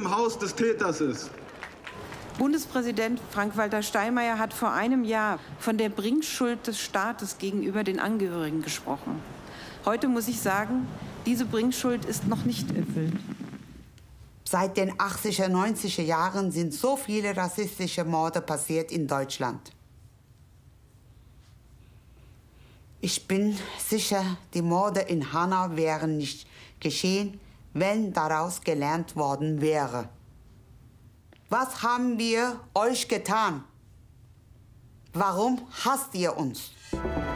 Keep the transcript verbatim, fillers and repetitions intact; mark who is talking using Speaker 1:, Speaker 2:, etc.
Speaker 1: im Haus des Täters ist.
Speaker 2: Bundespräsident Frank-Walter Steinmeier hat vor einem Jahr von der Bringschuld des Staates gegenüber den Angehörigen gesprochen. Heute muss ich sagen, diese Bringschuld ist noch nicht erfüllt.
Speaker 3: Seit den achtziger, neunziger Jahren sind so viele rassistische Morde passiert in Deutschland. Ich bin sicher, die Morde in Hanau wären nicht geschehen, wenn daraus gelernt worden wäre. Was haben wir euch getan? Warum hasst ihr uns?